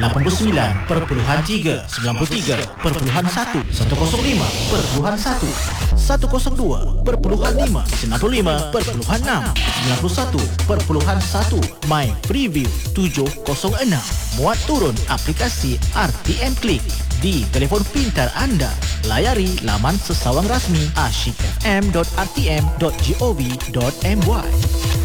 89.3, 93.1, 105.1, 102.5, 95.6, 91.1 My Freeview 706. Muat turun aplikasi RTM Klik di telefon pintar anda. Layari laman sesawang rasmi asyikfm.rtm.gov.my.